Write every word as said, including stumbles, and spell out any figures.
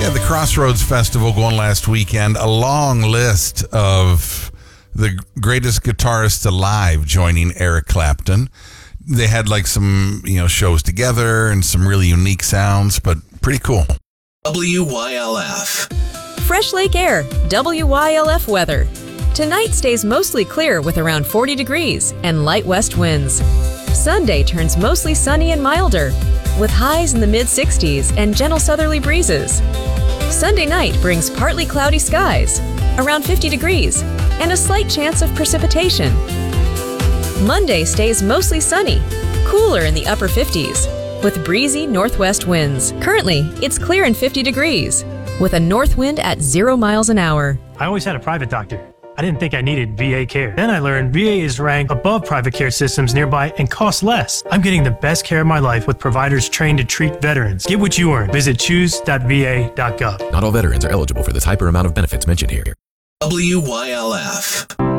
Yeah, the Crossroads Festival going last weekend. A long list of the greatest guitarists alive joining Eric Clapton. They had like some, you know, shows together and some really unique sounds, but pretty cool. W Y L F. Fresh Lake Air, W Y L F weather. Tonight stays mostly clear with around forty degrees and light west winds. Sunday turns mostly sunny and milder, with highs in the mid sixties and gentle southerly breezes. Sunday night brings partly cloudy skies, around fifty degrees, and a slight chance of precipitation. Monday stays mostly sunny, cooler in the upper fifties, with breezy northwest winds. Currently, it's clear and fifty degrees, with a north wind at zero miles an hour. I always had a private doctor. I didn't think I needed V A care. Then I learned V A is ranked above private care systems nearby and costs less. I'm getting the best care of my life with providers trained to treat veterans. Get what you earn. Visit choose dot v a dot gov. Not all veterans are eligible for the type or amount of benefits mentioned here. W Y L F.